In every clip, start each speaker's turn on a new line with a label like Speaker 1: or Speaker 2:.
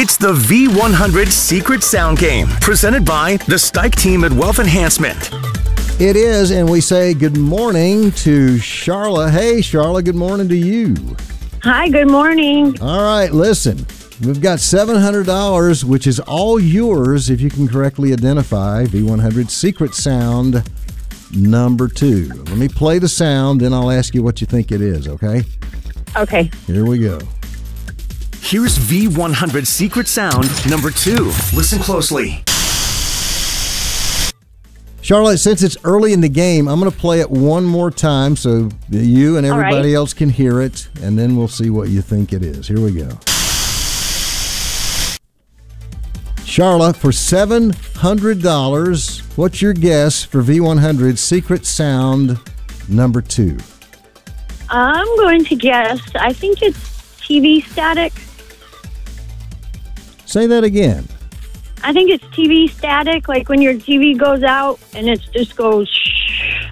Speaker 1: It's the V100 Secret Sound Game, presented by the Stike team at Wealth Enhancement.
Speaker 2: It is, and we say good morning to Charla. Hey, Charla, good morning to you.
Speaker 3: Hi, good morning.
Speaker 2: All right, listen. We've got $700, which is all yours if you can correctly identify V100 Secret Sound number 2. Let me play the sound, then I'll ask you what you think it is, okay?
Speaker 3: Okay.
Speaker 2: Here we go.
Speaker 1: Here's V100 Secret Sound number 2. Listen closely.
Speaker 2: Charlotte, since it's early in the game, I'm going to play it one more time so you and everybody else can hear it, and then we'll see what you think it is. Here we go. Charlotte, for $700, what's your guess for V100 Secret Sound number 2?
Speaker 3: I'm going to guess, I think it's TV static.
Speaker 2: Say that again.
Speaker 3: I think it's TV static, like when your TV goes out and it just goes shh.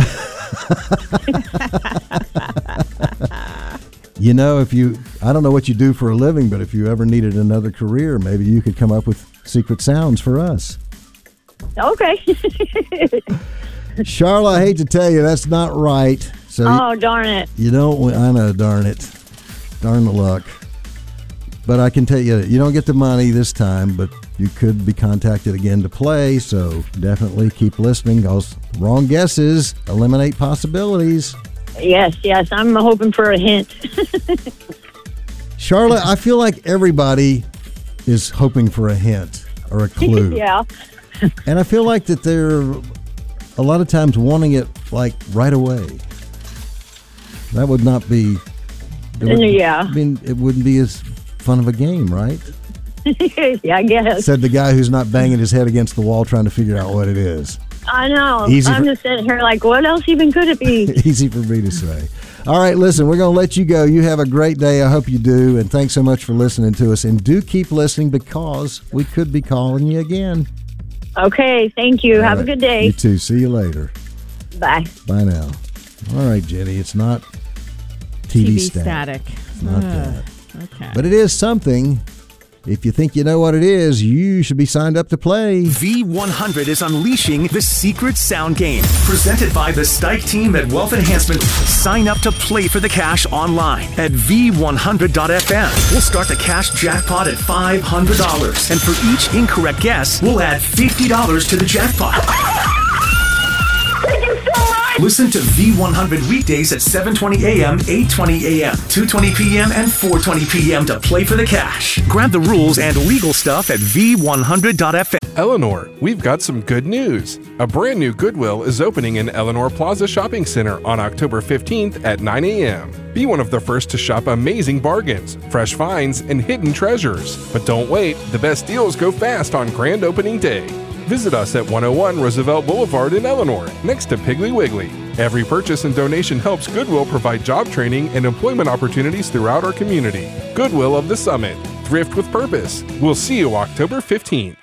Speaker 2: You know, I don't know what you do for a living, but if you ever needed another career, maybe you could come up with secret sounds for us.
Speaker 3: Okay.
Speaker 2: Charla, I hate to tell you, that's not right. So
Speaker 3: darn it.
Speaker 2: You don't, I know, darn it. Darn the luck. But I can tell you, you don't get the money this time, but you could be contacted again to play, so definitely keep listening, because wrong guesses eliminate possibilities.
Speaker 3: Yes, I'm hoping for a hint.
Speaker 2: Charlotte, I feel like everybody is hoping for a hint or a clue.
Speaker 3: Yeah.
Speaker 2: And I feel like that they're a lot of times wanting it like right away. That would not be...
Speaker 3: Yeah.
Speaker 2: I mean, it wouldn't be as fun of a game, right?
Speaker 3: Yeah, I guess.
Speaker 2: Said the guy who's not banging his head against the wall trying to figure out what it is.
Speaker 3: I know. I'm just sitting here like, what else even could it be?
Speaker 2: Easy for me to say. All right, listen, we're going to let you go. You have a great day. I hope you do. And thanks so much for listening to us. And do keep listening, because we could be calling you again.
Speaker 3: Okay, thank you. Have a good day.
Speaker 2: You too. See you later.
Speaker 3: Bye.
Speaker 2: Bye now. All right, Jenny, it's not TV static. It's not that.
Speaker 4: Okay.
Speaker 2: But it is something. If you think you know what it is, you should be signed up to play.
Speaker 1: V100 is unleashing the Secret Sound Game, presented by the Stike team at Wealth Enhancement. Sign up to play for the cash online at V100.fm. We'll start the cash jackpot at $500. And for each incorrect guess, we'll add $50 to the jackpot. Listen to V100 weekdays at 7:20 a.m., 8:20 a.m., 2:20 p.m., and 4:20 p.m. to play for the cash. Grab the rules and legal stuff at V100.fm.
Speaker 5: Eleanor, we've got some good news. A brand new Goodwill is opening in Eleanor Plaza Shopping Center on October 15th at 9 a.m. Be one of the first to shop amazing bargains, fresh finds, and hidden treasures. But don't wait, the best deals go fast on grand opening day. Visit us at 101 Roosevelt Boulevard in Eleanor, next to Piggly Wiggly. Every purchase and donation helps Goodwill provide job training and employment opportunities throughout our community. Goodwill of the Summit. Thrift with purpose. We'll see you October 15th.